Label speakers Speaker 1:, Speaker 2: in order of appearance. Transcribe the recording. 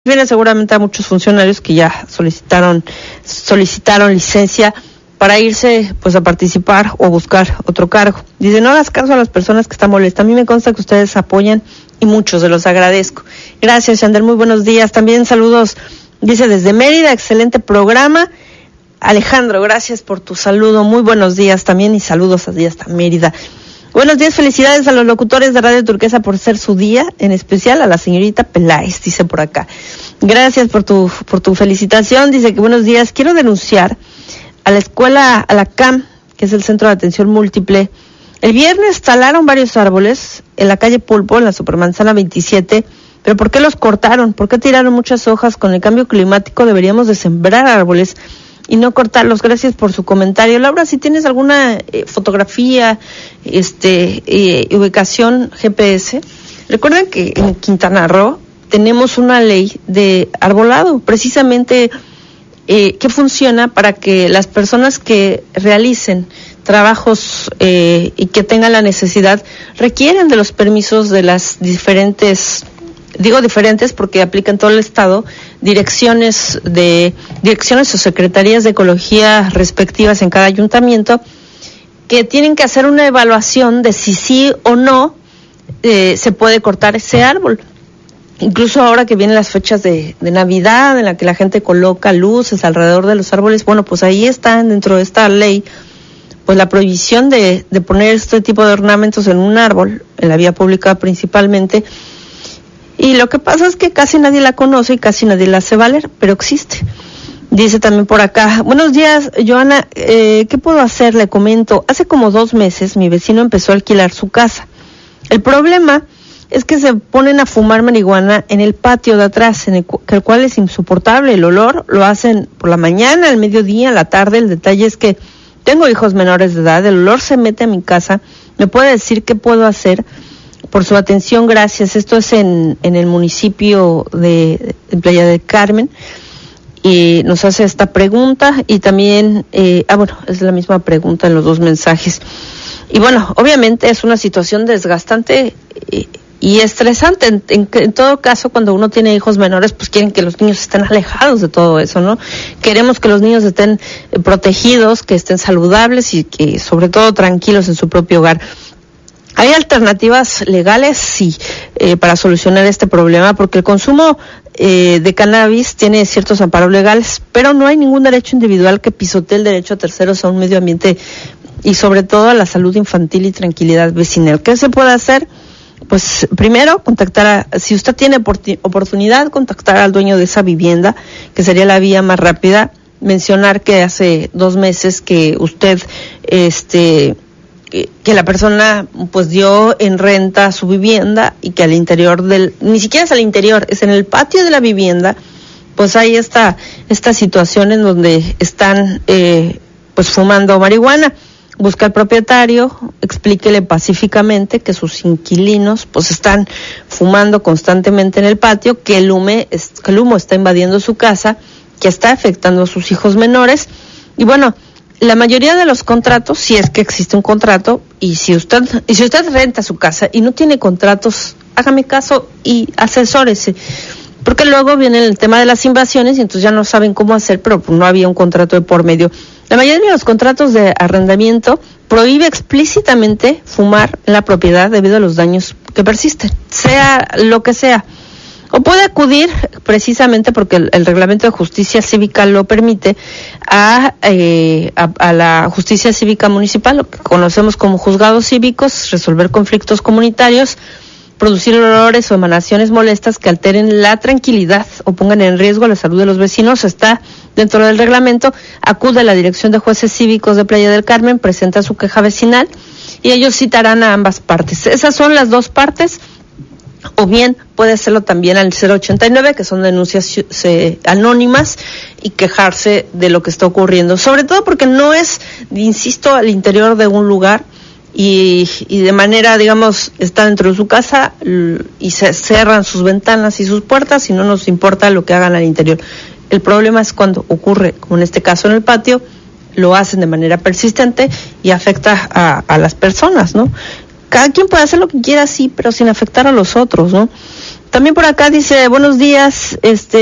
Speaker 1: Viene seguramente a muchos funcionarios que ya solicitaron licencia para irse pues a participar o buscar otro cargo. Dice, no hagas caso a las personas que están molestas. A mí me consta que ustedes apoyan y muchos se los agradezco. Gracias, Yandel, muy buenos días. También saludos, dice desde Mérida, excelente programa. Alejandro, gracias por tu saludo, muy buenos días también y saludos hasta Mérida. Buenos días, felicidades a los locutores de Radio Turquesa por ser su día, en especial a la señorita Peláez, dice por acá. Gracias por tu felicitación, dice que buenos días, quiero denunciar a la escuela, a la CAM, que es el Centro de Atención Múltiple. El viernes talaron varios árboles en la calle Pulpo, en la Supermanzana 27, pero ¿por qué los cortaron? ¿Por qué tiraron muchas hojas? Con el cambio climático deberíamos de sembrar árboles y no cortarlos. Gracias por su comentario. Laura, si tienes alguna fotografía, ubicación GPS, recuerden que en Quintana Roo tenemos una ley de arbolado, precisamente que funciona para que las personas que realicen trabajos y que tengan la necesidad requieren de los permisos de las diferentes porque aplican todo el estado, direcciones o secretarías de ecología respectivas en cada ayuntamiento, que tienen que hacer una evaluación de si sí o no se puede cortar ese árbol. Incluso ahora que vienen las fechas de Navidad, en la que la gente coloca luces alrededor de los árboles, bueno, pues ahí está dentro de esta ley pues la prohibición de poner este tipo de ornamentos en un árbol, en la vía pública principalmente. Y lo que pasa es que casi nadie la conoce y casi nadie la hace valer, pero existe. Dice también por acá, buenos días, Joana, ¿qué puedo hacer? Le comento, hace como 2 meses mi vecino empezó a alquilar su casa. El problema es que se ponen a fumar marihuana en el patio de atrás, el cual es insoportable. El olor lo hacen por la mañana, al mediodía, a la tarde. El detalle es que tengo hijos menores de edad, el olor se mete a mi casa. ¿Me puede decir qué puedo hacer? Por su atención, gracias. Esto es en el municipio de Playa del Carmen, y nos hace esta pregunta y también, es la misma pregunta en los 2 mensajes. Y bueno, obviamente es una situación desgastante y estresante. En todo caso, cuando uno tiene hijos menores, pues quieren que los niños estén alejados de todo eso, ¿no? Queremos que los niños estén protegidos, que estén saludables y que sobre todo tranquilos en su propio hogar. ¿Hay alternativas legales? Sí, para solucionar este problema, porque el consumo de cannabis tiene ciertos amparos legales, pero no hay ningún derecho individual que pisotee el derecho a terceros a un medio ambiente y sobre todo a la salud infantil y tranquilidad vecinal. ¿Qué se puede hacer? Pues primero, si usted tiene oportunidad, contactar al dueño de esa vivienda, que sería la vía más rápida. Mencionar que hace 2 meses que usted, que la persona pues dio en renta su vivienda y que al interior ni siquiera es al interior, es en el patio de la vivienda, pues hay esta situación en donde están pues fumando marihuana. Busca al propietario, explíquele pacíficamente que sus inquilinos pues están fumando constantemente en el patio, que el humo está invadiendo su casa, que está afectando a sus hijos menores. Y bueno, la mayoría de los contratos, si es que existe un contrato, y si usted renta su casa y no tiene contratos, hágame caso y asesórese, porque luego viene el tema de las invasiones y entonces ya no saben cómo hacer, pero pues no había un contrato de por medio. La mayoría de los contratos de arrendamiento prohíbe explícitamente fumar en la propiedad debido a los daños que persisten, sea lo que sea. O puede acudir, precisamente porque el reglamento de justicia cívica lo permite, a la justicia cívica municipal, lo que conocemos como juzgados cívicos, resolver conflictos comunitarios, producir olores o emanaciones molestas que alteren la tranquilidad o pongan en riesgo la salud de los vecinos. Está dentro del reglamento. Acude a la Dirección de Jueces Cívicos de Playa del Carmen, presenta su queja vecinal y ellos citarán a ambas partes. Esas son las 2 partes. O bien puede hacerlo también al 089, que son denuncias anónimas, y quejarse de lo que está ocurriendo. Sobre todo porque no es, insisto, al interior de un lugar y de manera, digamos, está dentro de su casa y se cierran sus ventanas y sus puertas y no nos importa lo que hagan al interior. El problema es cuando ocurre, como en este caso en el patio, lo hacen de manera persistente y afecta a las personas, ¿no? Cada quien puede hacer lo que quiera, sí, pero sin afectar a los otros, ¿no? También por acá dice, buenos días,